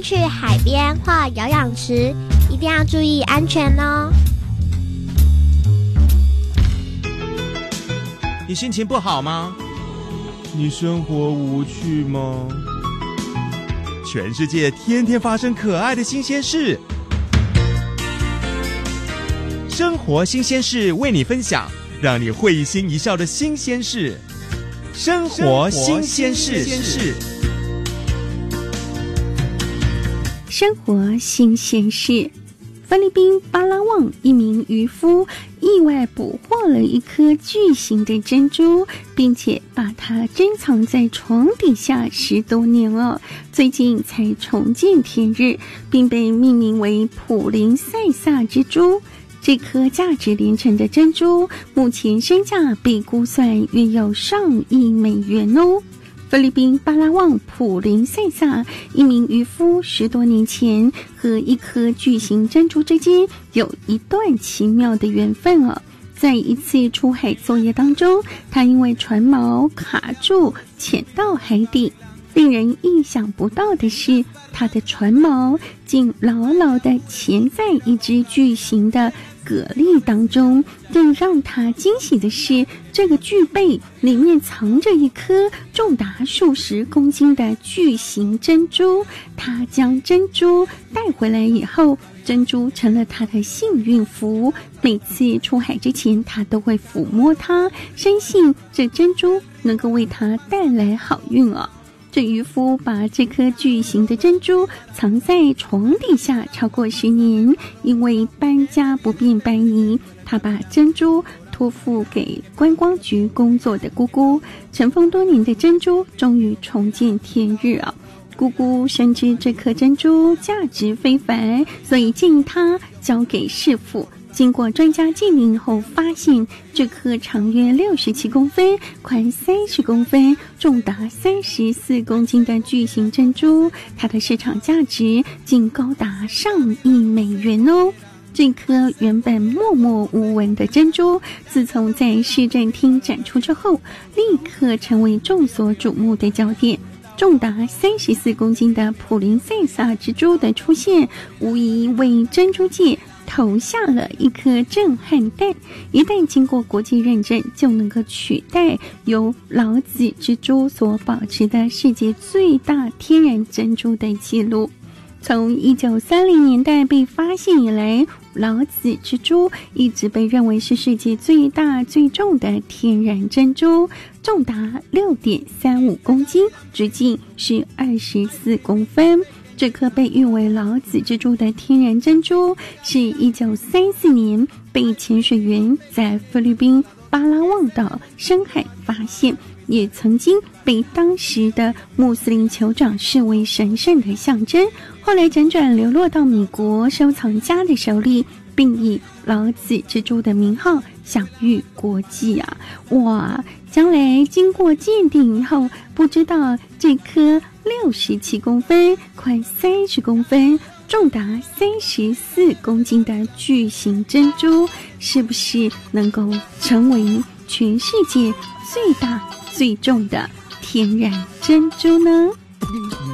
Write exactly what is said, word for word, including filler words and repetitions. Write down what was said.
去海边或游泳池，一定要注意安全哦。 你心情不好吗？你生活无趣吗？全世界天天发生可爱的新鲜事，生活新鲜事为你分享，让你会心一笑的新鲜事。生活新鲜事， 生活新鲜事。菲律宾巴拉望一名渔夫意外捕获了一颗巨型的珍珠，并且把它珍藏在床底下十多年了，最近才重见天日，并被命名为普林塞萨之珠。这颗价值连城的珍珠目前身价被估算约有上亿美元哦。菲律宾巴拉望普林塞萨一名渔夫十多年前和一颗巨型珍珠之间有一段奇妙的缘分哦。在一次出海作业当中，他因为船锚卡住潜到海底，令人意想不到的是，他的船锚竟牢牢地钳在一只巨型的蛤蜊当中。更让他惊喜的是，这个巨贝里面藏着一颗重达数十公斤的巨型珍珠。他将珍珠带回来以后，珍珠成了他的幸运符，每次出海之前他都会抚摸它，深信这珍珠能够为他带来好运哦。这渔夫把这颗巨型的珍珠藏在床底下超过十年，因为搬家不便搬移，他把珍珠托付给观光局工作的姑姑。尘封多年的珍珠终于重见天日啊！姑姑深知这颗珍珠价值非凡，所以建议他交给师傅。经过专家鉴定后，发现这颗长约六十七公分、宽三十公分、重达三十四公斤的巨型珍珠，它的市场价值竟高达上亿美元哦。这颗原本默默无闻的珍珠，自从在市政厅展出之后，立刻成为众所瞩目的焦点。重达三十四公斤的普林塞萨之珠的出现，无疑为珍珠界投下了一颗震撼弹，一旦经过国际认证，就能够取代由老子之珠所保持的世界最大天然珍珠的记录。从一九三零年代被发现以来，老子之珠一直被认为是世界最大最重的天然珍珠，重达 六点三五公斤，直径是二十四公分。这颗被誉为老子之珠的天然珍珠，是一九三四年被潜水员在菲律宾巴拉望岛深海发现，也曾经被当时的穆斯林酋长视为神圣的象征，后来辗转流落到美国收藏家的手里，并以老子之珠的名号享誉国际啊！哇，将来经过鉴定以后，不知道这颗六十七公分、宽三十公分、重达三十四公斤的巨型珍珠，是不是能够成为全世界最大最重的天然珍珠呢？